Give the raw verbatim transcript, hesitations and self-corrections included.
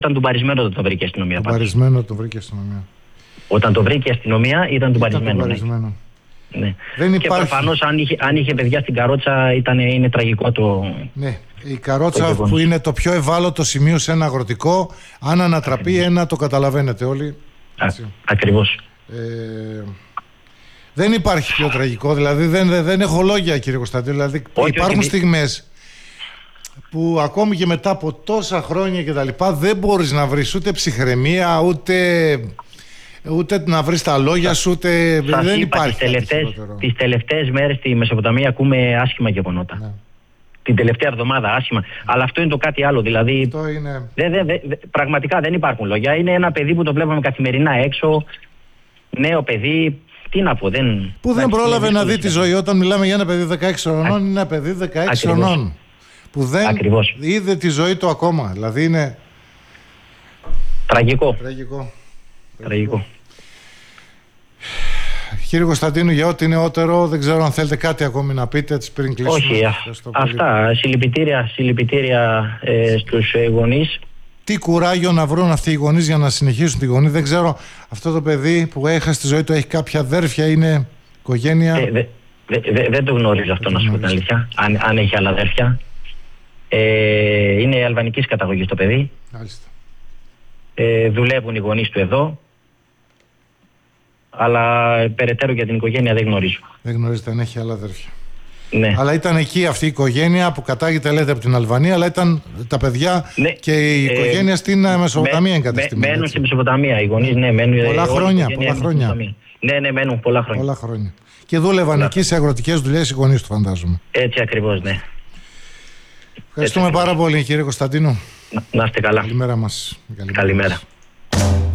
Ήταν του παρισμένο το βρήκε η αστυνομία. Του παρισμένο το βρήκε η αστυνομία. Όταν το βρήκε η αστυνομία ήταν του παρισμένο. παρισμένο. Ναι. Δεν και υπάρχει... προφανώς αν είχε, αν είχε παιδιά στην καρότσα ήταν, είναι τραγικό το... Ναι, η καρότσα που είναι το πιο ευάλωτο σημείο σε ένα αγροτικό, αν ανατραπεί Ακριβώς. ένα το καταλαβαίνετε όλοι. Α, ακριβώς. Ε, δεν υπάρχει πιο τραγικό, δηλαδή δεν, δεν, δεν έχω λόγια κύριε Κωνσταντίνο, δηλαδή όχι, υπάρχουν όχι, στιγμές που ακόμη και μετά από τόσα χρόνια και τα λοιπά δεν μπορείς να βρεις ούτε ψυχραιμία ούτε... Ούτε να βρεις τα λόγια σου, ούτε Σας δεν είπα, υπάρχει. Τις τελευταίες, τις τελευταίες μέρες στη Μεσοποταμία ακούμε άσχημα γεγονότα. Ναι. Την τελευταία εβδομάδα άσχημα. Αλλά αυτό είναι το κάτι άλλο. Δηλαδή, είναι... δε, δε, δε, πραγματικά δεν υπάρχουν λόγια. Είναι ένα παιδί που το βλέπαμε καθημερινά έξω. Νέο παιδί. Τι να πω, δεν. Που δεν πρόλαβε να δει τη ζωή. Όταν μιλάμε για ένα παιδί δεκαέξι χρονών, είναι ένα παιδί δεκαέξι χρονών. Που δεν Ακριβώς. είδε τη ζωή του ακόμα. Δηλαδή είναι. Τραγικό. Τραγικό. Τραγικό. Κύριε Κωνσταντίνου, για ό,τι νεότερο, δεν ξέρω αν θέλετε κάτι ακόμη να πείτε πριν κλείσουμε. Όχι, αυτά. Συλληπιτήρια, συλληπιτήρια ε, στους ε, γονείς. Τι κουράγιο να βρουν αυτοί οι γονείς για να συνεχίσουν τη γονή. Δεν ξέρω, αυτό το παιδί που έχασε τη ζωή του έχει κάποια αδέρφια, είναι οικογένεια. Ε, δε, δε, δε, δεν το γνωρίζω αυτό, να σου πω την αλήθεια. Αν, αν έχει άλλα αδέρφια. Ε, είναι αλβανικής καταγωγής το παιδί. Μάλιστα. Ε, δουλεύουν οι γονείς του εδώ. Αλλά περαιτέρω για την οικογένεια δεν γνωρίζω. Δεν γνωρίζετε αν έχει άλλα αδέρφια. Ναι. Αλλά ήταν εκεί αυτή η οικογένεια που κατάγεται, λέτε, από την Αλβανία, αλλά ήταν τα παιδιά ναι. και η οικογένεια ε, στην Μεσοποταμία εγκαταστημένη. Μένουν στη Μεσοποταμία. Οι γονείς, ναι, μένουν. Πολλά χρόνια. Πολλά χρόνια. Ναι, ναι, μένουν πολλά χρόνια. Πολλά χρόνια. Και δούλευαν πολλά. εκεί σε αγροτικές δουλειές οι γονείς του, φαντάζομαι. Έτσι ακριβώς, ναι. Ευχαριστούμε Έτσι πάρα πολύ, κύριε Κωνσταντίνο. Να, να είστε καλά. Καλημέρα μας. Καλημέρα. Καλημέρα.